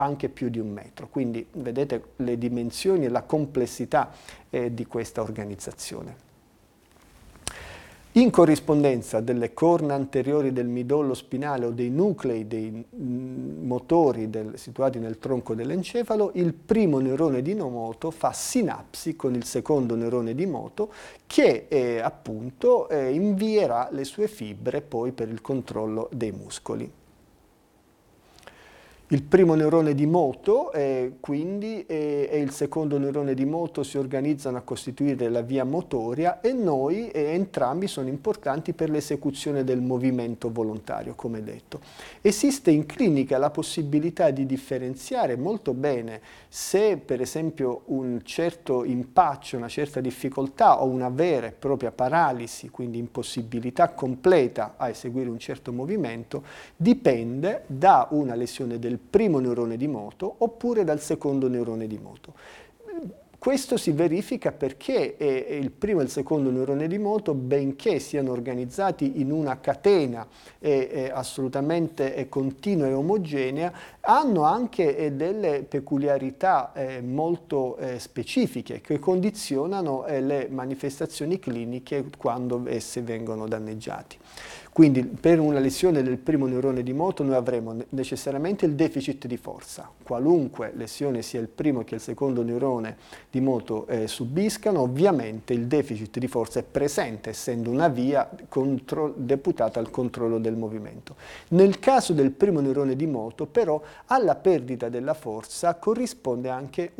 anche più di 1 metro. Quindi vedete le dimensioni e la complessità di questa organizzazione. In corrispondenza delle corna anteriori del midollo spinale o dei nuclei dei motori situati nel tronco dell'encefalo, il primo neurone di moto fa sinapsi con il secondo neurone di moto che appunto invierà le sue fibre poi per il controllo dei muscoli. Il primo neurone di moto quindi e il secondo neurone di moto si organizzano a costituire la via motoria e entrambi sono importanti per l'esecuzione del movimento volontario, come detto. Esiste in clinica la possibilità di differenziare molto bene se per esempio un certo impaccio, una certa difficoltà o una vera e propria paralisi, quindi impossibilità completa a eseguire un certo movimento, dipende da una lesione del primo neurone di moto oppure dal secondo neurone di moto. Questo si verifica perché il primo e il secondo neurone di moto, benché siano organizzati in una catena assolutamente continua e omogenea, hanno anche delle peculiarità molto specifiche che condizionano le manifestazioni cliniche quando esse vengono danneggiati. Quindi per una lesione del primo neurone di moto noi avremo necessariamente il deficit di forza. Qualunque lesione sia il primo che il secondo neurone di moto subiscano, ovviamente il deficit di forza è presente, essendo una via deputata al controllo del movimento. Nel caso del primo neurone di moto, però, alla perdita della forza corrisponde anche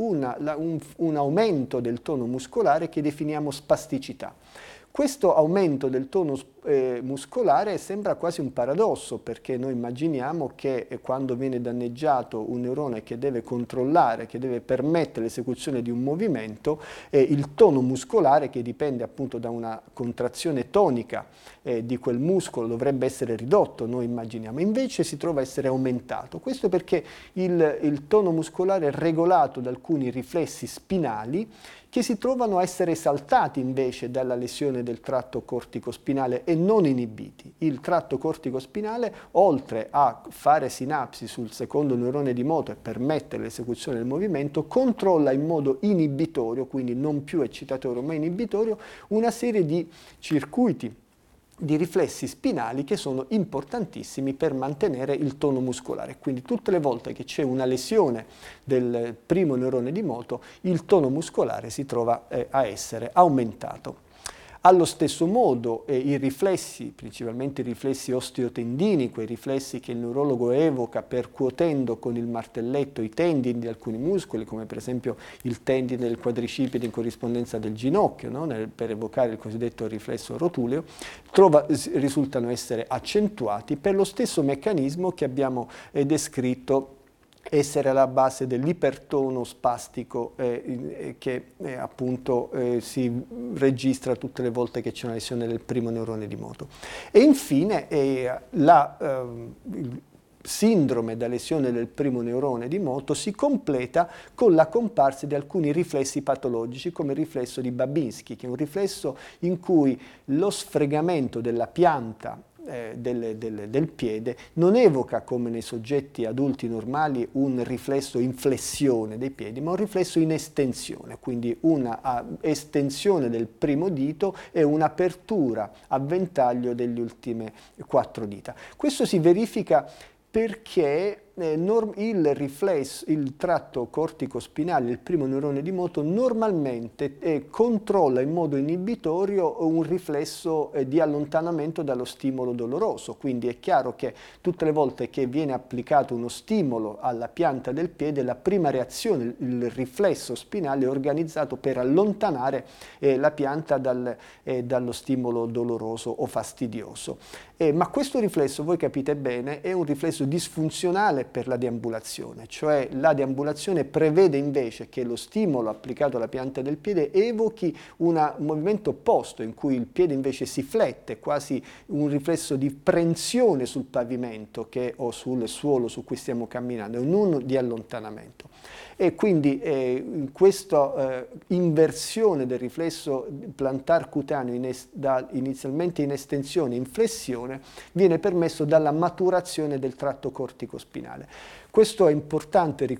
un aumento del tono muscolare che definiamo spasticità. Questo aumento del tono muscolare sembra quasi un paradosso, perché noi immaginiamo che quando viene danneggiato un neurone che deve controllare, che deve permettere l'esecuzione di un movimento, il tono muscolare, che dipende appunto da una contrazione tonica di quel muscolo, dovrebbe essere ridotto, noi immaginiamo, invece si trova a essere aumentato. Questo perché il tono muscolare è regolato da alcuni riflessi spinali che si trovano a essere esaltati invece dalla lesione del tratto cortico-spinale e non inibiti. Il tratto cortico-spinale, oltre a fare sinapsi sul secondo neurone di moto e permettere l'esecuzione del movimento, controlla in modo inibitorio, quindi non più eccitatorio ma inibitorio, una serie di circuiti di riflessi spinali che sono importantissimi per mantenere il tono muscolare. Quindi tutte le volte che c'è una lesione del primo neurone di moto, il tono muscolare si trova a essere aumentato. Allo stesso modo i riflessi, principalmente i riflessi osteotendini, quei riflessi che il neurologo evoca percuotendo con il martelletto i tendini di alcuni muscoli, come per esempio il tendine del quadricipite in corrispondenza del ginocchio, no? Per evocare il cosiddetto riflesso rotuleo, risultano essere accentuati per lo stesso meccanismo che abbiamo descritto essere alla base dell'ipertono spastico che appunto si registra tutte le volte che c'è una lesione del primo neurone di moto. E infine la sindrome da lesione del primo neurone di moto si completa con la comparsa di alcuni riflessi patologici, come il riflesso di Babinski, che è un riflesso in cui lo sfregamento della pianta del piede non evoca, come nei soggetti adulti normali, un riflesso in flessione dei piedi, ma un riflesso in estensione, quindi una estensione del primo dito e un'apertura a ventaglio delle ultime 4 dita. Questo si verifica perché il tratto cortico-spinale, il primo neurone di moto, normalmente controlla in modo inibitorio un riflesso di allontanamento dallo stimolo doloroso. Quindi è chiaro che tutte le volte che viene applicato uno stimolo alla pianta del piede, la prima reazione, il riflesso spinale, è organizzato per allontanare la pianta dallo stimolo doloroso o fastidioso. Ma questo riflesso, voi capite bene, è un riflesso disfunzionale per la deambulazione, cioè la deambulazione prevede invece che lo stimolo applicato alla pianta del piede evochi un movimento opposto, in cui il piede invece si flette, quasi un riflesso di prensione sul pavimento o sul suolo su cui stiamo camminando, e non di allontanamento. E quindi questa inversione del riflesso plantar cutaneo inizialmente in estensione in flessione viene permesso dalla maturazione del tratto cortico-spinale. craneale. Questo è importante